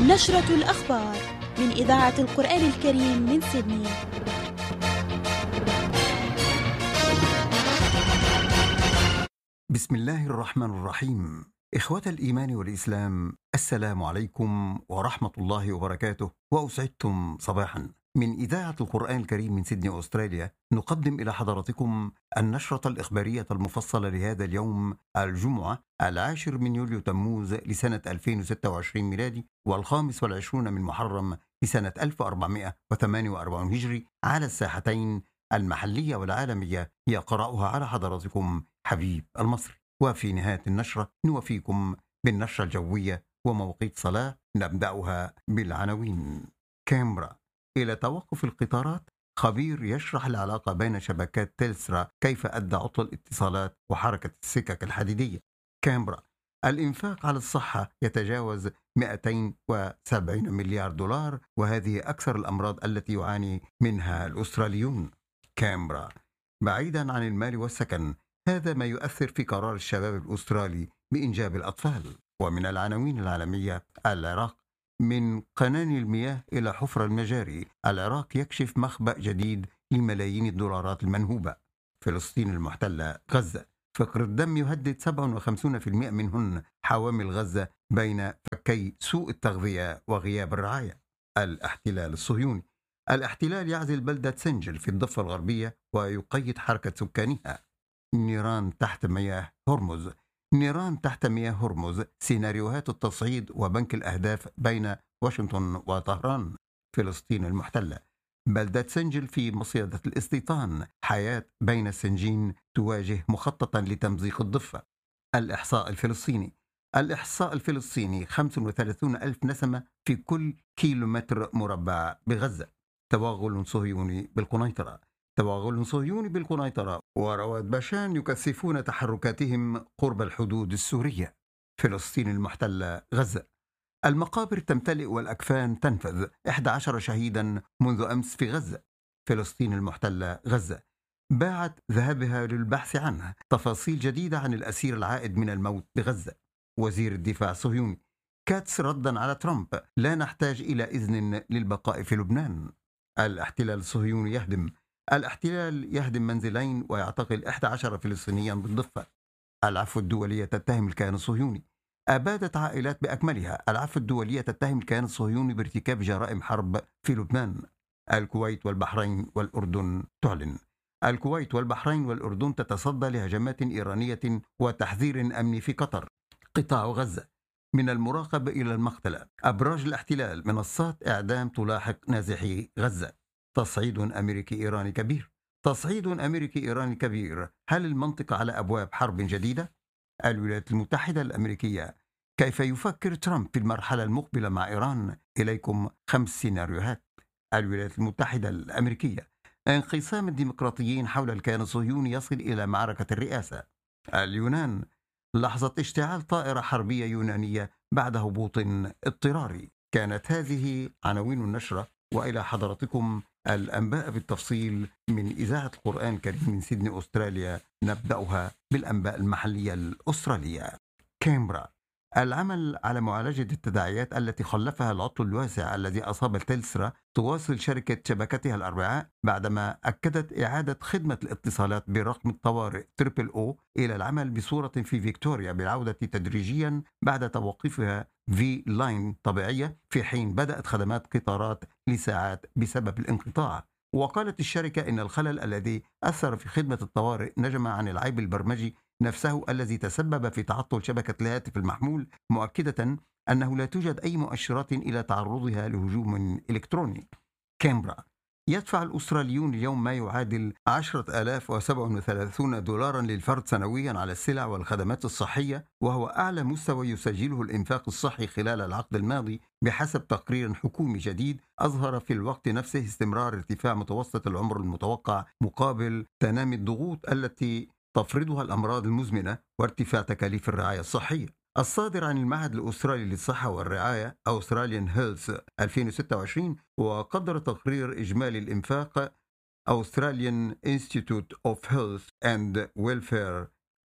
نشرة الأخبار من إذاعة القرآن الكريم من سيدني. بسم الله الرحمن الرحيم. إخوة الإيمان والإسلام، السلام عليكم ورحمة الله وبركاته، وأسعدتم صباحا. من إذاعة القرآن الكريم من سيدني أستراليا نقدم إلى حضراتكم النشرة الإخبارية المفصلة لهذا اليوم، الجمعة 10 من يوليو تموز لسنة 2026 ميلادي، وال25 من محرم لسنة 1448 هجري، على الساحتين المحلية والعالمية. يقرأها على حضراتكم حبيب المصري. وفي نهاية النشرة نوفيكم بالنشرة الجوية ومواقيت صلاة. نبدأها بالعناوين. كامبرا إلى توقف القطارات، خبير يشرح العلاقة بين شبكات تيلسرا، كيف أدى عطل الاتصالات وحركة السكك الحديدية. كامبرا، الإنفاق على الصحة يتجاوز 270 مليار دولار، وهذه أكثر الأمراض التي يعاني منها الأستراليون. كامبرا، بعيدا عن المال والسكن، هذا ما يؤثر في قرار الشباب الأسترالي بإنجاب الأطفال. ومن العناوين العالمية، العراق، من قنان المياه إلى حفر المجاري، العراق يكشف مخبأ جديد لملايين الدولارات المنهوبة. فلسطين المحتلة، غزة، فقر الدم يهدد 57% منهن حوامل غزة بين فكي سوء التغذية وغياب الرعاية. الاحتلال الصهيوني، الاحتلال يعزل بلدة سنجل في الضفة الغربية ويقيد حركة سكانها. نيران تحت مياه هرمز، نيران تحت مياه هرمز، سيناريوهات التصعيد وبنك الأهداف بين واشنطن وطهران. فلسطين المحتلة، بلدة سنجل في مصيدة الاستيطان، حياة بين السنجين تواجه مخططا لتمزيق الضفة. الإحصاء الفلسطيني، الإحصاء الفلسطيني 35 ألف نسمة في كل كيلومتر مربع بغزة. توغل صهيوني بالقنيطرة، توغل صهيوني بالقنيطرة، ورواد باشان يكثفون تحركاتهم قرب الحدود السورية. فلسطين المحتلة، غزة، المقابر تمتلئ والأكفان تنفذ، 11 شهيدا منذ أمس في غزة. فلسطين المحتلة، غزة، باعت ذهابها للبحث عنه، تفاصيل جديدة عن الأسير العائد من الموت بغزة. وزير الدفاع الصهيوني، كاتس ردا على ترامب، لا نحتاج إلى إذن للبقاء في لبنان. الاحتلال الصهيوني يهدم، الاحتلال يهدم منزلين ويعتقل 11 فلسطينيا بالضفة. العفو الدولية تتهم الكيان الصهيوني، أبادت عائلات بأكملها. العفو الدولية تتهم الكيان الصهيوني بارتكاب جرائم حرب في لبنان. الكويت والبحرين والأردن تعلن، الكويت والبحرين والأردن تتصدى لهجمات إيرانية وتحذير أمني في قطر. قطاع غزة، من المراقبة إلى المقتلة، أبراج الاحتلال، منصات إعدام تلاحق نازحي غزة. تصعيد أمريكي إيراني كبير، تصعيد أمريكي إيراني كبير، هل المنطقة على أبواب حرب جديدة؟ الولايات المتحدة الأمريكية، كيف يفكر ترامب في المرحلة المقبلة مع إيران؟ إليكم 5 سيناريوهات. الولايات المتحدة الأمريكية، انقسام الديمقراطيين حول الكيان الصهيوني يصل إلى معركة الرئاسة. اليونان، لحظة اشتعال طائرة حربية يونانية بعد هبوط اضطراري. كانت هذه عناوين النشرة، وإلى حضراتكم الأنباء بالتفصيل من إذاعة القرآن الكريم من سيدني أستراليا. نبدأها بالأنباء المحلية الأسترالية. كامبرا، العمل على معالجة التداعيات التي خلفها العطل الواسع الذي أصاب تيلسرا. تواصل شركة شبكتها الأربعاء بعدما أكدت إعادة خدمة الاتصالات برقم الطوارئ او إلى العمل بصورة في فيكتوريا، بالعودة تدريجيا بعد توقفها في لاين طبيعية، في حين بدأت خدمات قطارات لساعات بسبب الانقطاع. وقالت الشركة إن الخلل الذي أثر في خدمة الطوارئ نجم عن العيب البرمجي نفسه الذي تسبب في تعطل شبكة الهاتف المحمول، مؤكدة أنه لا توجد أي مؤشرات إلى تعرضها لهجوم إلكتروني. كامبرا، يدفع الأستراليون اليوم ما يعادل 10,037 دولارا للفرد سنويا على السلع والخدمات الصحية، وهو أعلى مستوى يسجله الإنفاق الصحي خلال العقد الماضي، بحسب تقرير حكومي جديد أظهر في الوقت نفسه استمرار ارتفاع متوسط العمر المتوقع مقابل تنامي الضغوط التي تفرضها الأمراض المزمنة وارتفاع تكاليف الرعاية الصحية. الصادر عن المعهد الأسترالي للصحة والرعاية Australian Health 2026، وقدر تقرير إجمالي الإنفاق Australian Institute of Health and Welfare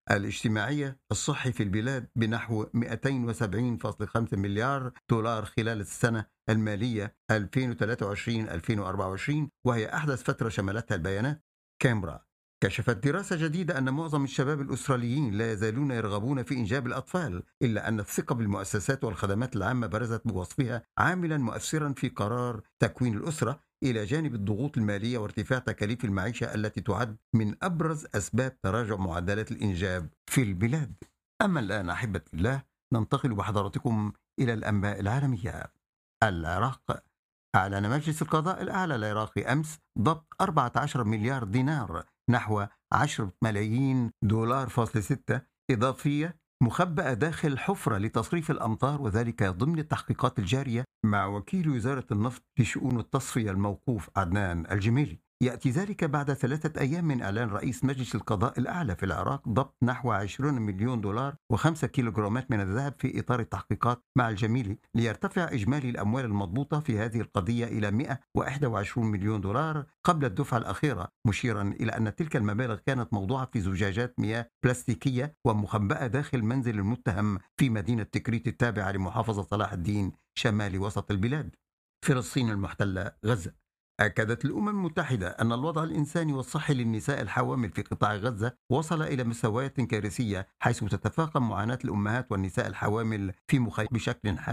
الاجتماعية الصحي في البلاد بنحو 270.5 مليار دولار خلال السنة المالية 2023-2024، وهي أحدث فترة شملتها البيانات. كامبرا كشفت دراسة جديدة أن معظم الشباب الأستراليين لا يزالون يرغبون في إنجاب الأطفال، إلا أن الثقة بالمؤسسات والخدمات العامة برزت بوصفها عاملا مؤثرا في قرار تكوين الأسرة، إلى جانب الضغوط المالية وارتفاع تكاليف المعيشة التي تعد من أبرز أسباب تراجع معدلات الإنجاب في البلاد. أما الآن أحبة الله، ننتقل بحضراتكم إلى الأنباء العالمية. العراق. أعلن مجلس القضاء الأعلى العراقي أمس ضبط 14 مليار دينار، نحو 10 ملايين دولار فاصل 6 إضافية، مخبأة داخل حفرة لتصريف الأمطار، وذلك ضمن التحقيقات الجارية مع وكيل وزارة النفط لشؤون التصفية الموقوف عدنان الجميلي. يأتي ذلك بعد 3 أيام من إعلان رئيس مجلس القضاء الأعلى في العراق ضبط نحو 20 مليون دولار و5 كيلوغرامات من الذهب في إطار التحقيقات مع الجميلي، ليرتفع إجمالي الأموال المضبوطة في هذه القضية إلى 121 مليون دولار قبل الدفعة الأخيرة، مشيرا إلى أن تلك المبالغ كانت موضوعة في زجاجات مياه بلاستيكية ومخبأة داخل منزل المتهم في مدينة تكريت التابعة لمحافظة صلاح الدين شمال وسط البلاد. فلسطين المحتلة. غزة. أكدت الأمم المتحدة أن الوضع الإنساني والصحي للنساء الحوامل في قطاع غزة وصل إلى مستويات كارثية، حيث تتفاقم معاناة الأمهات والنساء الحوامل في مخيم بشكل